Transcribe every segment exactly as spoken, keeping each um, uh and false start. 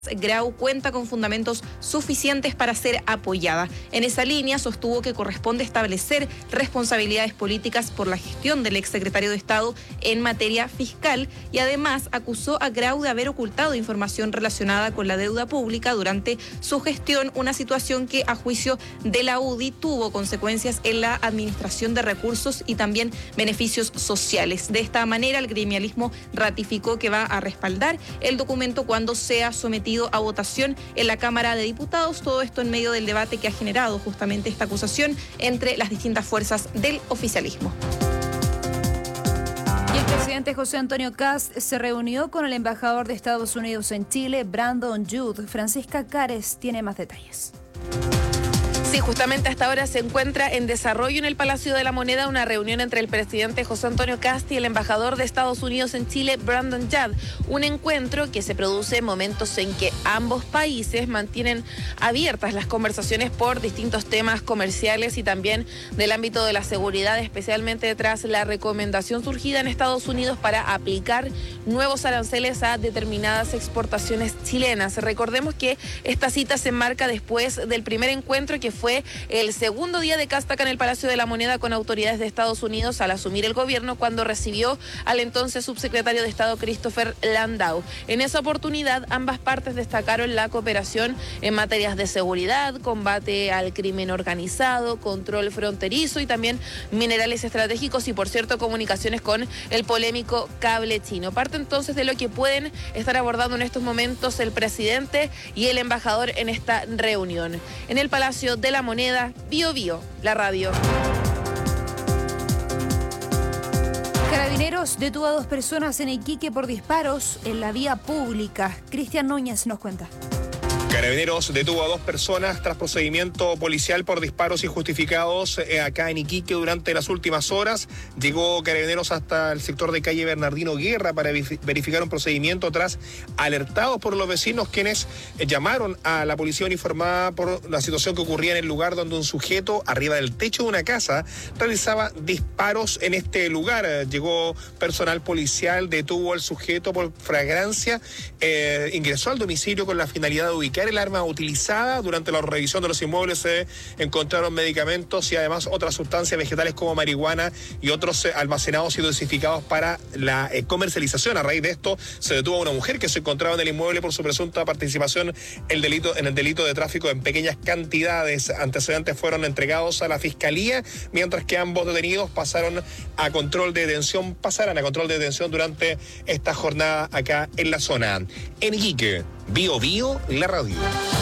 Grau cuenta con fundamentos suficientes para ser apoyada. En esa línea sostuvo que corresponde establecer responsabilidades políticas por la gestión del exsecretario de Estado en materia fiscal y además acusó a Grau de haber ocultado información relacionada con la deuda pública durante su gestión, una situación que a juicio de la U D I tuvo consecuencias en la administración de recursos y también beneficios sociales. De esta manera, el gremialismo ratificó que va a respaldar el documento cuando sea sometido a votación en la Cámara de Diputados. Todo esto en medio del debate que ha generado justamente esta acusación entre las distintas fuerzas del oficialismo. Y el presidente José Antonio Kast se reunió con el embajador de Estados Unidos en Chile, Brandon Judd. Francisca Cares tiene más detalles. Sí, justamente hasta ahora se encuentra en desarrollo en el Palacio de la Moneda una reunión entre el presidente José Antonio Kast y el embajador de Estados Unidos en Chile, Brandon Judd. Un encuentro que se produce en momentos en que ambos países mantienen abiertas las conversaciones por distintos temas comerciales y también del ámbito de la seguridad, especialmente tras la recomendación surgida en Estados Unidos para aplicar nuevos aranceles a determinadas exportaciones chilenas. Recordemos que esta cita se enmarca después del primer encuentro que fue Fue el segundo día de Kast acá en el Palacio de la Moneda con autoridades de Estados Unidos al asumir el gobierno, cuando recibió al entonces subsecretario de Estado Christopher Landau. En esa oportunidad, ambas partes destacaron la cooperación en materias de seguridad, combate al crimen organizado, control fronterizo y también minerales estratégicos y, por cierto, comunicaciones con el polémico cable chino. Parte entonces de lo que pueden estar abordando en estos momentos el presidente y el embajador en esta reunión. En el Palacio de la Moneda, Bio Bio, la radio. Carabineros detuvo a dos personas en Iquique por disparos en la vía pública. Cristian Núñez nos cuenta. Carabineros detuvo a dos personas tras procedimiento policial por disparos injustificados eh, acá en Iquique durante las últimas horas. Llegó Carabineros hasta el sector de calle Bernardino Guerra para verificar un procedimiento tras alertados por los vecinos, quienes eh, llamaron a la policía uniformada por la situación que ocurría en el lugar donde un sujeto arriba del techo de una casa realizaba disparos en este lugar. Eh, llegó personal policial, detuvo al sujeto por flagrancia, eh, ingresó al domicilio con la finalidad de ubicar el arma utilizada. Durante la revisión de los inmuebles se encontraron medicamentos y además otras sustancias vegetales como marihuana y otros almacenados y dosificados para la eh, comercialización. A raíz de esto se detuvo a una mujer que se encontraba en el inmueble por su presunta participación el delito, en el delito de tráfico en pequeñas cantidades. Antecedentes fueron entregados a la Fiscalía, mientras que ambos detenidos pasaron a control de detención, pasarán a control de detención durante esta jornada acá en la zona. En Iquique, Bio Bio, la radio.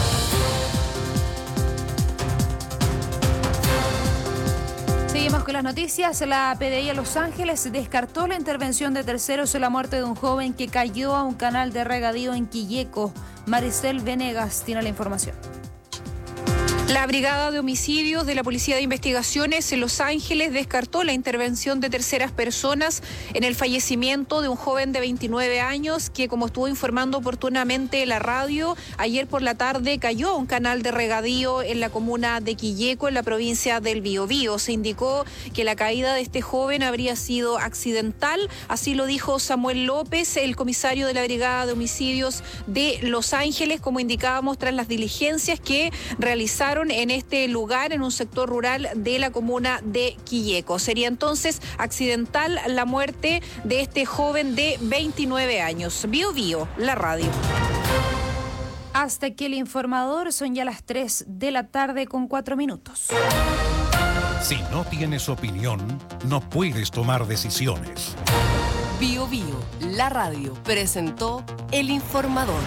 Seguimos con las noticias. La P D I en Los Ángeles descartó la intervención de terceros en la muerte de un joven que cayó a un canal de regadío en Quilleco. Maricel Venegas tiene la información. La Brigada de Homicidios de la Policía de Investigaciones en Los Ángeles descartó la intervención de terceras personas en el fallecimiento de un joven de veintinueve años que, como estuvo informando oportunamente la radio, ayer por la tarde cayó a un canal de regadío en la comuna de Quilleco, en la provincia del Biobío. Se indicó que la caída de este joven habría sido accidental, así lo dijo Samuel López, el comisario de la Brigada de Homicidios de Los Ángeles, como indicábamos, tras las diligencias que realizaron en este lugar, en un sector rural de la comuna de Quilleco. Sería entonces accidental la muerte de este joven de veintinueve años. Bio Bio, la radio. Hasta aquí el informador, son ya las tres de la tarde con cuatro minutos. Si no tienes opinión, no puedes tomar decisiones. Bio Bio, la radio, presentó el informador.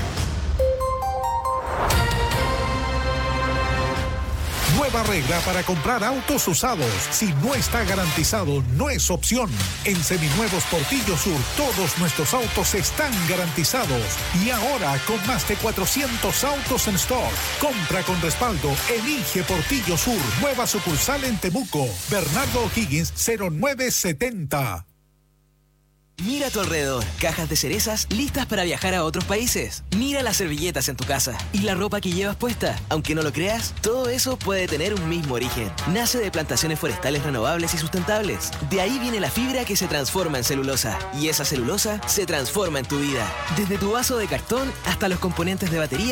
Nueva regla para comprar autos usados. Si no está garantizado, no es opción. En Seminuevos Portillo Sur, todos nuestros autos están garantizados. Y ahora, con más de cuatrocientos autos en stock. Compra con respaldo. Elige Portillo Sur. Nueva sucursal en Temuco. Bernardo O'Higgins, cero nueve setenta. Mira a tu alrededor, cajas de cerezas listas para viajar a otros países. Mira las servilletas en tu casa y la ropa que llevas puesta. Aunque no lo creas, todo eso puede tener un mismo origen. Nace de plantaciones forestales renovables y sustentables. De ahí viene la fibra que se transforma en celulosa. Y esa celulosa se transforma en tu vida. Desde tu vaso de cartón hasta los componentes de batería